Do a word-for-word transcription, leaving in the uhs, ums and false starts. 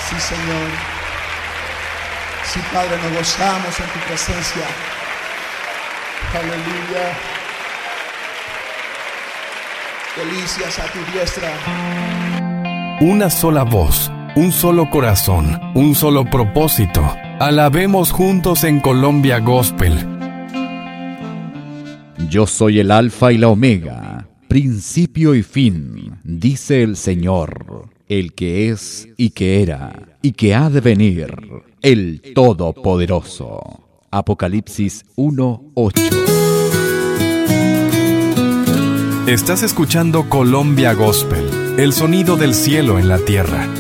Sí, Señor. Sí, Padre, nos gozamos en tu presencia. Aleluya. Delicias a tu diestra. Una sola voz, un solo corazón, un solo propósito. Alabemos juntos en Colombia Gospel. Yo soy el Alfa y la Omega, principio y fin, dice el Señor, el que es y que era y que ha de venir, el Todopoderoso. Apocalipsis uno ocho. Estás escuchando Colombia Gospel, el sonido del cielo en la tierra.